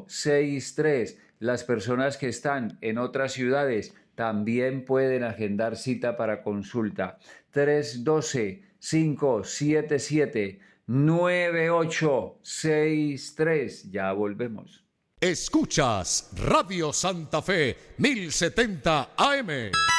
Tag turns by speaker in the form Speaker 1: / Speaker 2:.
Speaker 1: 563. Las personas que están en otras ciudades también pueden agendar cita para consulta. 312-577-9863. Ya volvemos.
Speaker 2: Escuchas Radio Santa Fe 1070 AM.